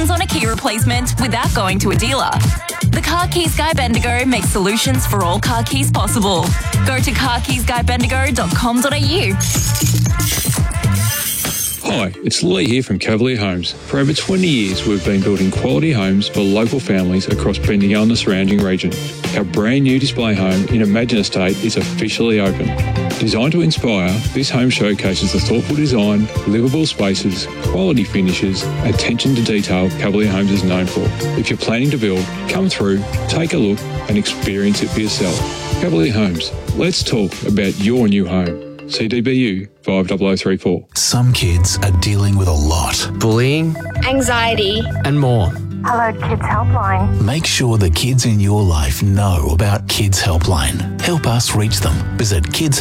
thousands on a key replacement without going to a dealer. The Car Keys Guy Bendigo makes solutions for all car keys possible. Go to carkeysguybendigo.com.au. Hi, it's Lee here from Cavalier Homes. For over 20 years, we've been building quality homes for local families across Bendigo and the surrounding region. Our brand new display home in Imagine Estate is officially open. Designed to inspire, this home showcases the thoughtful design, livable spaces, quality finishes, attention to detail Cavalier Homes is known for. If you're planning to build, come through, take a look and experience it for yourself. Cavalier Homes, let's talk about your new home. CDBU 50034. Some kids are dealing with a lot. Bullying, anxiety, and more. Hello Kids Helpline. Make sure the kids in your life know about Kids Helpline. Help us reach them. Visit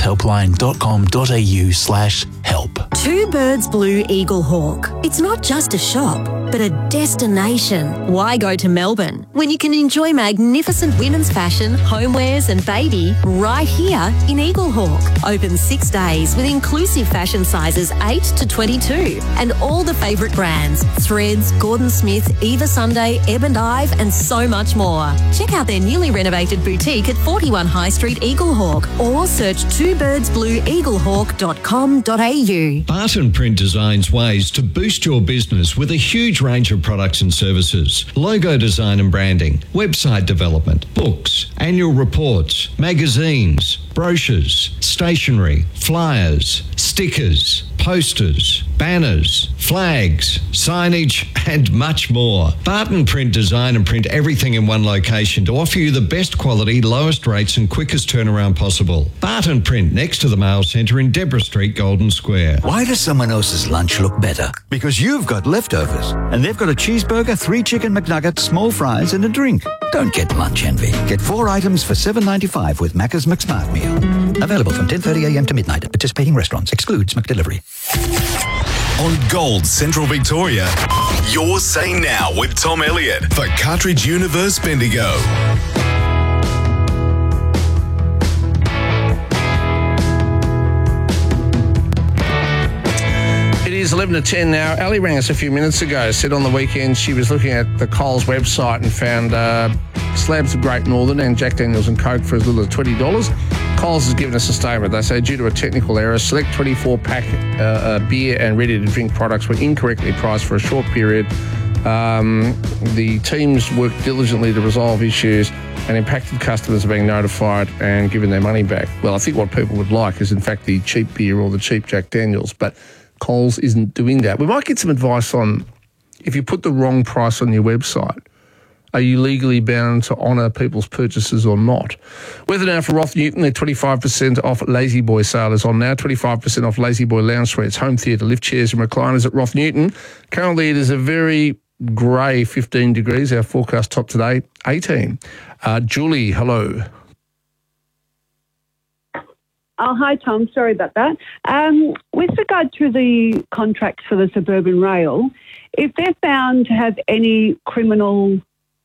kidshelpline.com.au/help. Two Birds Blue Eagle Hawk. It's not just a shop, but a destination. Why go to Melbourne when you can enjoy magnificent women's fashion, homewares and baby right here in Eagle Hawk? Open 6 days with inclusive fashion sizes 8 to 22 and all the favourite brands, Threads, Gordon Smith, Eva Sunday, Ebb and Ive and so much more. Check out their newly renovated boutique at 41 High Street, Eagle Hawk, or search twobirdsblueeaglehawk.com.au. Barton Print designs ways to boost your business with a huge range of products and services. Logo design and branding, website development, books, annual reports, magazines, brochures, stationery, flyers, stickers, posters, banners, flags, signage and much more. Barton Print design and print everything in one location to offer you the best quality, lowest rates and quickest turnaround possible. Barton Print next to the Mail Centre in Deborah Street, Golden Square. Why does someone else's lunch look better? Because you've got leftovers and they've got a cheeseburger, 3 chicken McNuggets, small fries and a drink. Don't get lunch envy. Get 4 items for $7.95 with Macca's McSmart Meal. Available from 10:30am to midnight at participating restaurants. Excludes McDelivery. On Gold Central Victoria, you're Say Now with Tom Elliott for Cartridge Universe Bendigo. It is 11 to 10 now. Ali rang us a few minutes ago, said on the weekend she was looking at the Coles website and found slabs of Great Northern and Jack Daniels and Coke for as little as $20. Coles has given us a statement. They say due to a technical error, select 24-pack beer and ready-to-drink products were incorrectly priced for a short period. The teams worked diligently to resolve issues and impacted customers are being notified and given their money back. Well, I think what people would like is, in fact, the cheap beer or the cheap Jack Daniels, but Coles isn't doing that. We might get some advice on if you put the wrong price on your website, are you legally bound to honour people's purchases or not? Weather now for Roth Newton, their 25% off Lazy Boy sale is on now. 25% off Lazy Boy lounge suites, home theatre, lift chairs and recliners at Roth Newton. Currently it is a very grey 15 degrees. Our forecast top today, 18. Julie, hello. Oh, hi, Tom. Sorry about that. With regard to the contract for the Suburban Rail, if they're found to have any criminal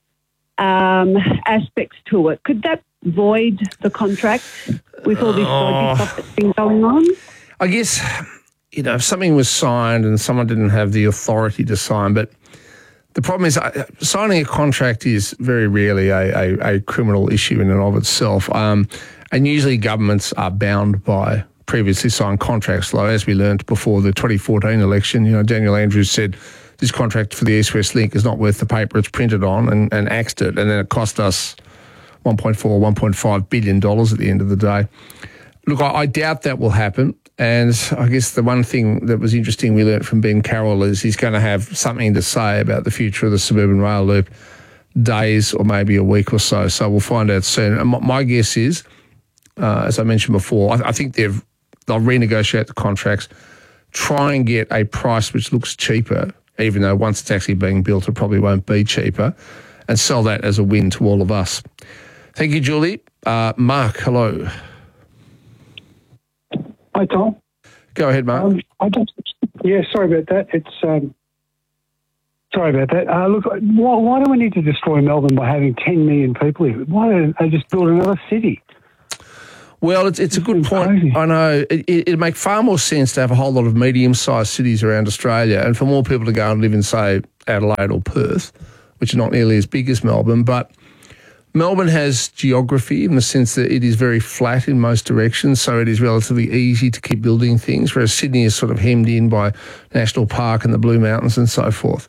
aspects to it, could that void the contract with all this dodgy stuff that's been going on? I guess, if something was signed and someone didn't have the authority to sign, but the problem is signing a contract is very rarely a criminal issue in and of itself. And usually governments are bound by previously signed contracts. Like as we learned before the 2014 election, Daniel Andrews said this contract for the East-West Link is not worth the paper it's printed on and axed it. And then it cost us $1.5 billion at the end of the day. Look, I doubt that will happen. And I guess the one thing that was interesting we learnt from Ben Carroll is he's going to have something to say about the future of the Suburban Rail Loop days or maybe a week or so. So we'll find out soon. And my guess is, as I mentioned before, I think they'll renegotiate the contracts, try and get a price which looks cheaper, even though once it's actually being built, it probably won't be cheaper, and sell that as a win to all of us. Thank you, Julie. Mark, hello. Hi, Tom. Go ahead, Mark. Sorry about that. Sorry about that. Look, why do we need to destroy Melbourne by having 10 million people here? Why don't they just build another city? Well, it's a good point. Crazy. I know. It'd make far more sense to have a whole lot of medium-sized cities around Australia and for more people to go and live in, say, Adelaide or Perth, which are not nearly as big as Melbourne. But Melbourne has geography in the sense that it is very flat in most directions, so it is relatively easy to keep building things, whereas Sydney is sort of hemmed in by National Park and the Blue Mountains and so forth.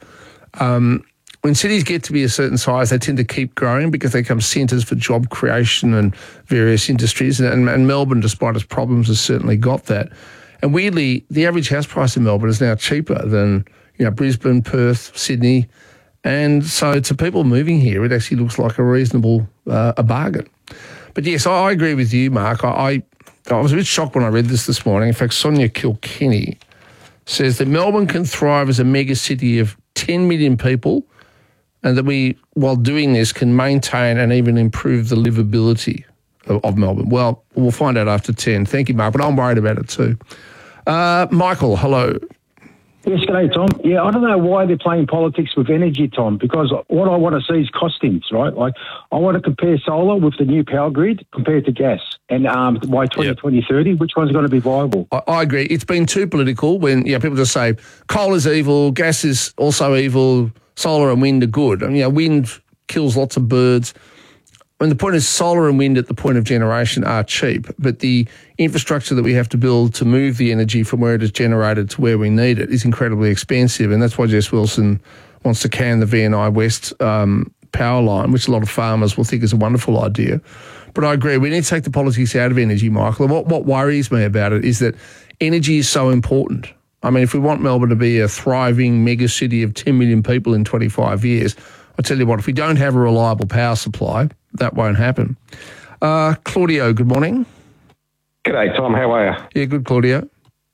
When cities get to be a certain size, they tend to keep growing because they become centres for job creation and various industries. And Melbourne, despite its problems, has certainly got that. And weirdly, the average house price in Melbourne is now cheaper than Brisbane, Perth, Sydney. And so to people moving here, it actually looks like a reasonable a bargain. But yes, I agree with you, Mark. I was a bit shocked when I read this morning. In fact, Sonia Kilkenny says that Melbourne can thrive as a mega city of 10 million people, and that we, while doing this, can maintain and even improve the livability of Melbourne. Well, we'll find out after 10. Thank you, Mark, but I'm worried about it too. Michael, hello. Yes, g'day, Tom. Yeah, I don't know why they're playing politics with energy, Tom, because what I want to see is costings, right? Like, I want to compare solar with the new power grid compared to gas. And by 2030, which one's going to be viable? I agree. It's been too political when people just say coal is evil, gas is also evil, solar and wind are good. I mean, wind kills lots of birds. I mean, the point is solar and wind at the point of generation are cheap, but the infrastructure that we have to build to move the energy from where it is generated to where we need it is incredibly expensive, and that's why Jess Wilson wants to can the VNI West power line, which a lot of farmers will think is a wonderful idea. But I agree, we need to take the politics out of energy, Michael. And what worries me about it is that energy is so important. I mean, if we want Melbourne to be a thriving mega city of 10 million people in 25 years, I tell you what, if we don't have a reliable power supply, that won't happen. Claudio, good morning. G'day, Tom. How are you? Yeah, good, Claudio.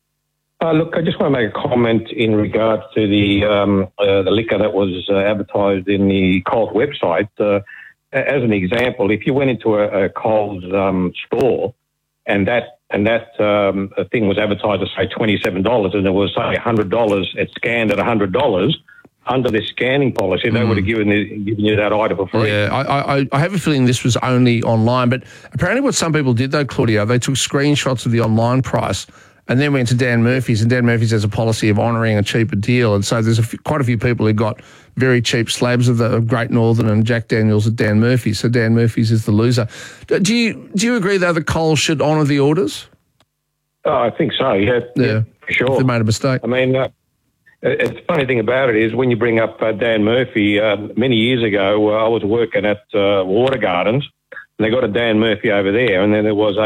Look, I just want to make a comment in regards to the liquor that was advertised in the Coles website. As an example, if you went into a Coles store and that thing was advertised at, say, $27 and it was, say, $100, it scanned at $100, under this scanning policy, they would have given you that item for free. Yeah, I have a feeling this was only online, but apparently what some people did, though, Claudio, they took screenshots of the online price and then went to Dan Murphy's, and Dan Murphy's has a policy of honouring a cheaper deal, and so there's quite a few people who got very cheap slabs of the Great Northern and Jack Daniels at Dan Murphy's, so Dan Murphy's is the loser. Do you agree, though, that Coles should honour the orders? Oh, I think so, yeah, for sure. If they made a mistake. I mean, the funny thing about it is when you bring up Dan Murphy, many years ago, I was working at Water Gardens, and they got a Dan Murphy over there, and then there was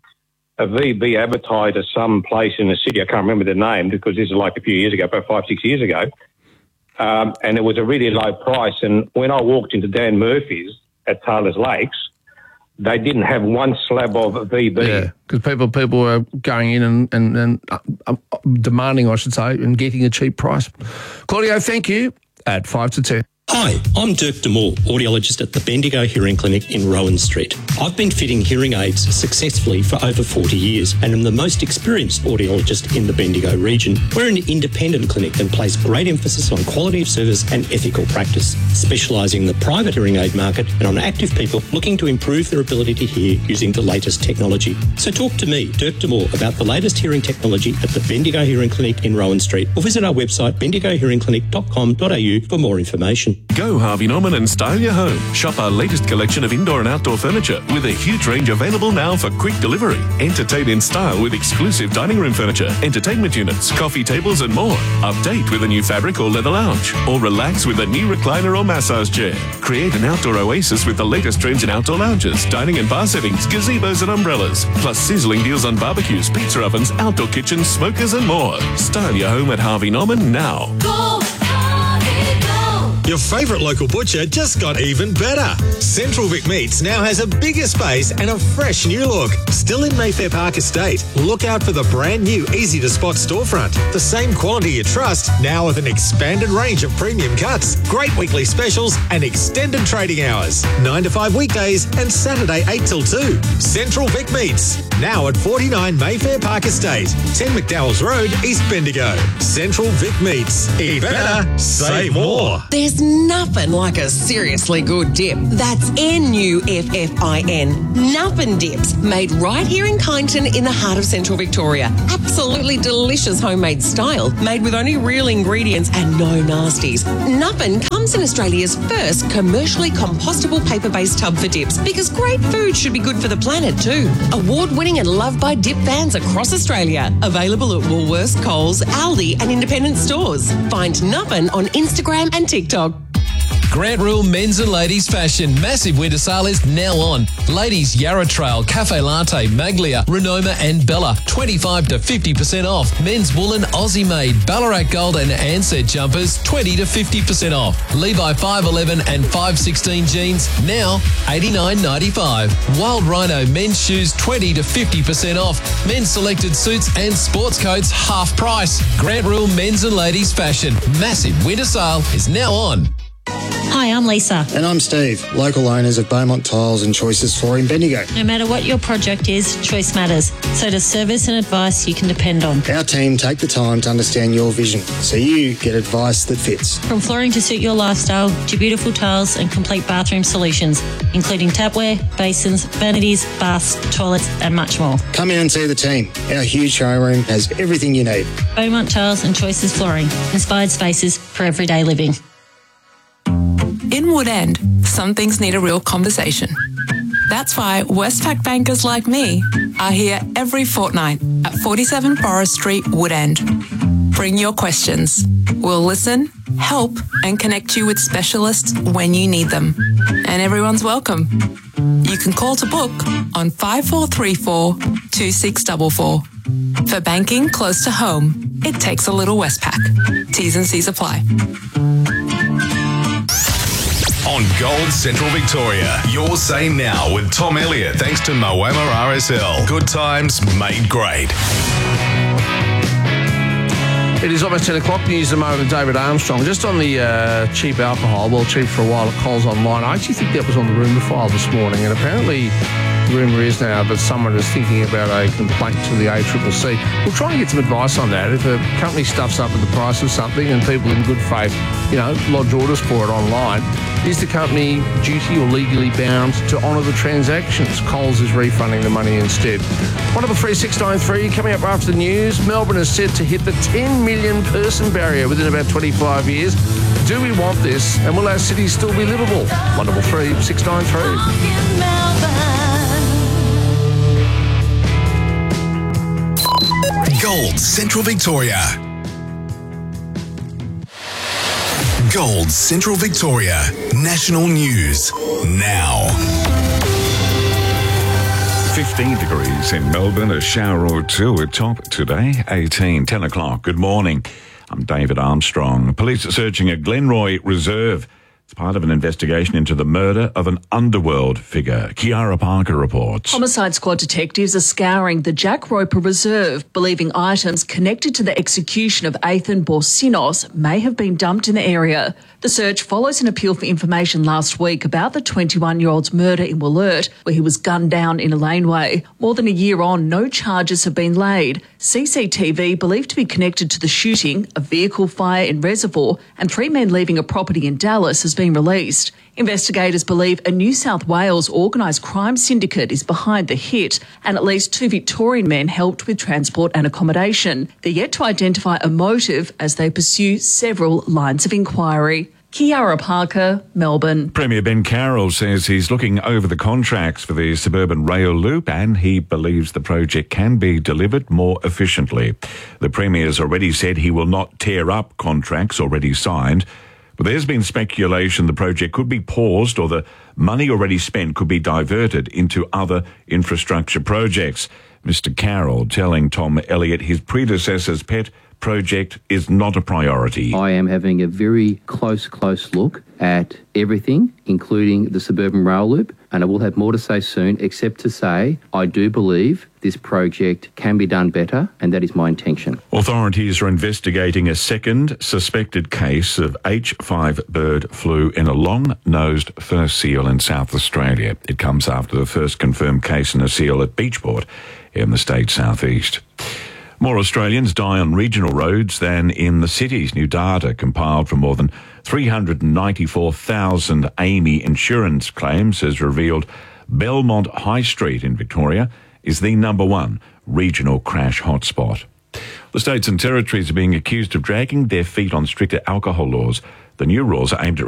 a VB advertised at some place in the city. I can't remember the name because this is like a few years ago, about 5-6 years ago, and it was a really low price. And when I walked into Dan Murphy's at Taylor's Lakes, they didn't have one slab of VB. Yeah, because people were going in and demanding, I should say, and getting a cheap price. Claudio, thank you. At 5 to 10. Hi, I'm Dirk de Moore, audiologist at the Bendigo Hearing Clinic in Rowan Street. I've been fitting hearing aids successfully for over 40 years and am the most experienced audiologist in the Bendigo region. We're an independent clinic and place great emphasis on quality of service and ethical practice, specialising in the private hearing aid market and on active people looking to improve their ability to hear using the latest technology. So talk to me, Dirk de Moore, about the latest hearing technology at the Bendigo Hearing Clinic in Rowan Street, or visit our website bendigohearingclinic.com.au for more information. Go Harvey Norman and style your home. Shop our latest collection of indoor and outdoor furniture with a huge range available now for quick delivery. Entertain in style with exclusive dining room furniture, entertainment units, coffee tables and more. Update with a new fabric or leather lounge, or relax with a new recliner or massage chair. Create an outdoor oasis with the latest trends in outdoor lounges, dining and bar settings, gazebos and umbrellas, plus sizzling deals on barbecues, pizza ovens, outdoor kitchens, smokers and more. Style your home at Harvey Norman now. Go! Your favourite local butcher just got even better. Central Vic Meats now has a bigger space and a fresh new look. Still in Mayfair Park Estate. Look out for the brand new easy-to-spot storefront. The same quality you trust, now with an expanded range of premium cuts, great weekly specials and extended trading hours. 9 to 5 weekdays and Saturday 8 till 2. Central Vic Meats, now at 49 Mayfair Park Estate, 10 McDowell's Road, East Bendigo. Central Vic Meats. Eat better, save more. There's There's nothing like a seriously good dip. That's Nuffin. Nuffin Dips, made right here in Kyneton in the heart of Central Victoria. Absolutely delicious homemade style, made with only real ingredients and no nasties. Nuffin comes in Australia's first commercially compostable paper-based tub for dips, because great food should be good for the planet too. Award-winning and loved by dip fans across Australia. Available at Woolworths, Coles, Aldi and independent stores. Find Nuffin on Instagram and TikTok. Grant Rule Men's and Ladies Fashion massive winter sale is now on. Ladies Yarra Trail, Cafe Latte, Maglia, Renoma and Bella 25 to 50% off. Men's woolen Aussie made Ballarat Gold and Ansett jumpers 20 to 50% off. Levi 511 and 516 jeans now $89.95. Wild Rhino men's shoes 20 to 50% off. Men's selected suits and sports coats half price. Grant Rule Men's and Ladies Fashion massive winter sale is now on. Hi, I'm Lisa. And I'm Steve, local owners of Beaumont Tiles and Choices Flooring Bendigo. No matter what your project is, choice matters. So does service and advice you can depend on. Our team take the time to understand your vision, so you get advice that fits. From flooring to suit your lifestyle, to beautiful tiles and complete bathroom solutions, including tapware, basins, vanities, baths, toilets and much more. Come in and see the team. Our huge showroom has everything you need. Beaumont Tiles and Choices Flooring. Inspired spaces for everyday living. In Woodend, some things need a real conversation. That's why Westpac bankers like me are here every fortnight at 47 Forest Street, Woodend. Bring your questions. We'll listen, help, and connect you with specialists when you need them. And everyone's welcome. You can call to book on 5434 2644. For banking close to home, it takes a little Westpac. T's and C's apply. On Gold Central Victoria, Your Say Now with Tom Elliott, thanks to Moama RSL. Good times made great. It is almost 10 o'clock. News at the moment with David Armstrong. Just on the cheap alcohol, well, cheap for a while at Coles Online. I actually think that was on the rumour file this morning, and apparently the rumour is now that someone is thinking about a complaint to the ACCC. We'll try and get some advice on that. If a company stuffs up with the price of something and people in good faith, lodge orders for it online, is the company duty or legally bound to honour the transactions? Coles is refunding the money instead. 133 coming up after the news. Melbourne is set to hit the 10 million person barrier within about 25 years. Do we want this? And will our city still be livable? 133 Gold Central Victoria. Gold Central Victoria. National news now. 15 degrees in Melbourne, a shower or two at top today, 10 o'clock. Good morning. I'm David Armstrong. Police are searching a Glenroy reserve. It's part of an investigation into the murder of an underworld figure. Kiara Parker reports. Homicide Squad detectives are scouring the Jack Roper Reserve, believing items connected to the execution of Ethan Borsinos may have been dumped in the area. The search follows an appeal for information last week about the 21-year-old's murder in Wollert, where he was gunned down in a laneway. More than a year on, no charges have been laid. CCTV believed to be connected to the shooting, a vehicle fire in Reservoir, and 3 men leaving a property in Dallas has been released. Investigators believe a New South Wales organised crime syndicate is behind the hit, and at least 2 Victorian men helped with transport and accommodation. They're yet to identify a motive as they pursue several lines of inquiry. Kiara Parker, Melbourne. Premier Ben Carroll says he's looking over the contracts for the suburban rail loop and he believes the project can be delivered more efficiently. The Premier has already said he will not tear up contracts already signed, but there's been speculation the project could be paused or the money already spent could be diverted into other infrastructure projects. Mr. Carroll telling Tom Elliott his predecessor's pet project is not a priority. I am having a very close look at everything, including the suburban rail loop, and I will have more to say soon, except to say I do believe this project can be done better, and that is my intention. Authorities are investigating a second suspected case of H5 bird flu in a long-nosed fur seal in South Australia. It comes after the first confirmed case in a seal at Beachport in the state's southeast. More Australians die on regional roads than in the cities. New data compiled from more than 394,000 AAMI insurance claims has revealed Belmont High Street in Victoria is the number one regional crash hotspot. The states and territories are being accused of dragging their feet on stricter alcohol laws. The new rules are aimed at